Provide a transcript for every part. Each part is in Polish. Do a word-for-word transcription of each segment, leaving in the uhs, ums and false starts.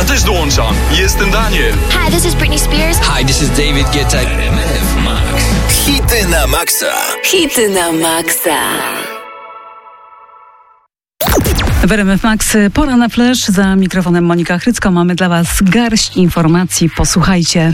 też dołączam. Jestem Daniel. Hi, this is Britney Spears. Hi, this is David Guetta. R M F Max. Hity na maksa. Hity na maksa. W R M F Max pora na flash. Za mikrofonem Monika Chrycko. Mamy dla Was garść informacji. Posłuchajcie.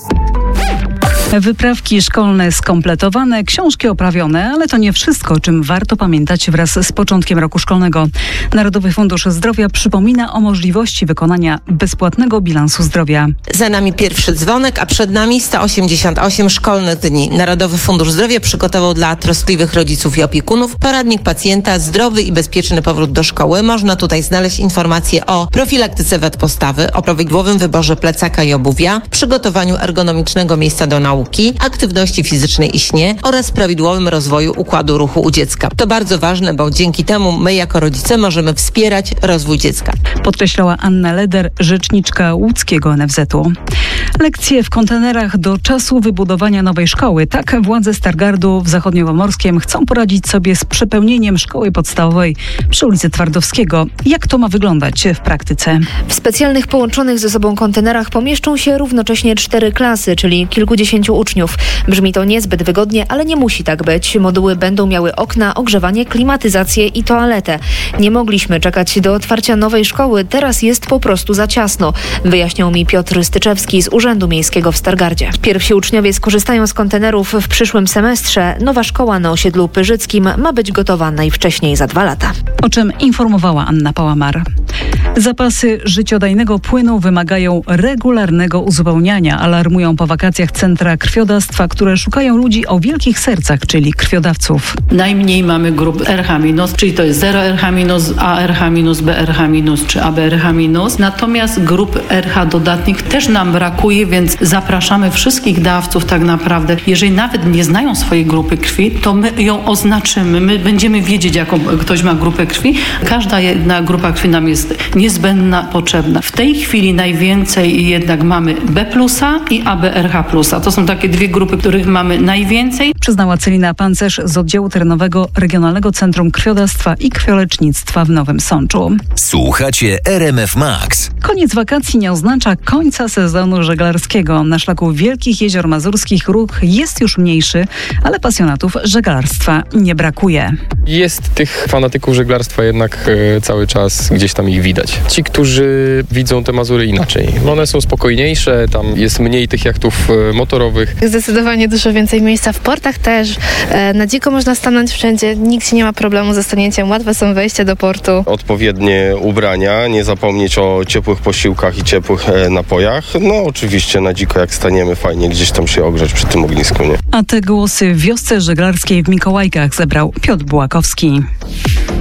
Wyprawki szkolne skompletowane, książki oprawione, ale to nie wszystko, o czym warto pamiętać wraz z początkiem roku szkolnego. Narodowy Fundusz Zdrowia przypomina o możliwości wykonania bezpłatnego bilansu zdrowia. Za nami pierwszy dzwonek, a przed nami sto osiemdziesiąt osiem szkolnych dni. Narodowy Fundusz Zdrowia przygotował dla troskliwych rodziców i opiekunów poradnik pacjenta Zdrowy i bezpieczny powrót do szkoły. Można tutaj znaleźć informacje o profilaktyce wad postawy, o prawidłowym wyborze plecaka i obuwia, przygotowaniu ergonomicznego miejsca do nauki, aktywności fizycznej i śnie oraz prawidłowym rozwoju układu ruchu u dziecka. To bardzo ważne, bo dzięki temu my jako rodzice możemy wspierać rozwój dziecka. Podkreślała Anna Leder, rzeczniczka łódzkiego N F Z-u. Lekcje w kontenerach do czasu wybudowania nowej szkoły. Tak władze Stargardu w Zachodniopomorskiem chcą poradzić sobie z przepełnieniem szkoły podstawowej przy ulicy Twardowskiego. Jak to ma wyglądać w praktyce? W specjalnych połączonych ze sobą kontenerach pomieszczą się równocześnie cztery klasy, czyli kilkudziesięciu uczniów. Brzmi to niezbyt wygodnie, ale nie musi tak być. Moduły będą miały okna, ogrzewanie, klimatyzację i toaletę. Nie mogliśmy czekać do otwarcia nowej szkoły, teraz jest po prostu za ciasno, wyjaśniał mi Piotr Styczewski z Urzędu Miejskiego w Stargardzie. Pierwsi uczniowie skorzystają z kontenerów w przyszłym semestrze. Nowa szkoła na osiedlu Pyrzyckim ma być gotowa najwcześniej za dwa lata. O czym informowała Anna Pałamar. Zapasy życiodajnego płynu wymagają regularnego uzupełniania, alarmują po wakacjach centra krwiodawstwa, które szukają ludzi o wielkich sercach, czyli krwiodawców. Najmniej mamy grup R H minus, czyli to jest zero R H minus, A R H minus, B R H minus czy A B R H minus. Natomiast grup R H dodatnich też nam brakuje, więc zapraszamy wszystkich dawców tak naprawdę. Jeżeli nawet nie znają swojej grupy krwi, to my ją oznaczymy. My będziemy wiedzieć, jaką ktoś ma grupę krwi. Każda jedna grupa krwi nam jest niezbędna, potrzebna. W tej chwili najwięcej jednak mamy B plusa i A B R H plusa. To są takie dwie grupy, których mamy najwięcej. Przyznała Celina Pancerz z oddziału terenowego Regionalnego Centrum Krwiodawstwa i Krwiolecznictwa w Nowym Sączu. Słuchacie R M F Max. Koniec wakacji nie oznacza końca sezonu żeglarskiego. Na szlaku Wielkich Jezior Mazurskich ruch jest już mniejszy, ale pasjonatów żeglarstwa nie brakuje. Jest tych fanatyków żeglarstwa jednak e, cały czas gdzieś tam ich widać. Ci, którzy widzą te Mazury inaczej. One są spokojniejsze, tam jest mniej tych jachtów e, motorowych. Zdecydowanie dużo więcej miejsca w portach też. E, na dziko można stanąć wszędzie, nikt nie ma problemu ze stanięciem, łatwe są wejścia do portu. Odpowiednie ubrania, nie zapomnieć o ciepłych posiłkach i ciepłych e, napojach. No oczywiście na dziko jak staniemy, fajnie gdzieś tam się ogrzać przy tym ognisku, nie? A te głosy w wiosce żeglarskiej w Mikołajkach zebrał Piotr Bułakowski.